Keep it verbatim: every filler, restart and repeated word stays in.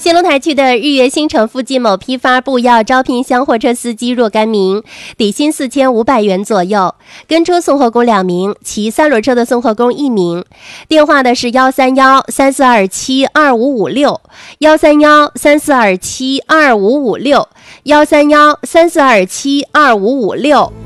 新龙台区的日月新城附近某批发部要招聘厢货车司机若干名，底薪四千五百元左右，跟车送货工两名，骑三轮车的送货工一名。电话的是幺三幺三四二七二五五六，幺三幺三四二七二五五六，幺三幺三四二七二五五六。